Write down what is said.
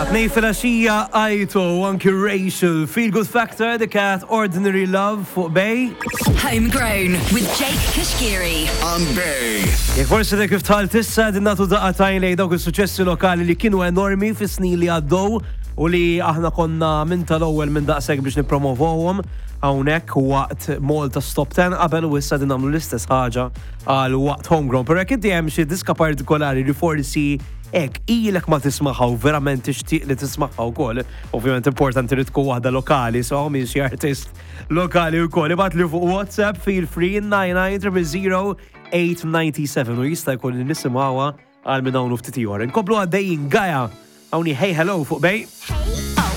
Tnej fil-axija Aito, anki Rachel, Feel Good Factor, The Cat, Ordinary Love fuq Bay. Homegrown with Jake Kashgiri on Bay. Jek forsi dik kif tħalt issa din nagħtu daqatajn lejn dawk is-suċessi lokali li kienu enormi fis-snin li għaddew u li aħna konna minn tal-ewwel minn daqshekk biex nippromovowhom hawnhekk waqt Malta Top 10 qabel u issa din nagħmlu l-istess ħaġa għal waqt Homegrown. Però jekk inti hemm xi diska partikolari li forsi ek ilek ma tismaħaw, verament tixtieq li tismaħaw wkoll. Ovvjament importanti li tkun waħda lokali, so min xi artist lokali wkoll ibgħatli fuq WhatsApp feel free 99 u jista' jkun nisimgħuha għal minn hawn ftit ieħor. Inkomplu għaddejjin Gaia hawnni hey hello fuq Bay.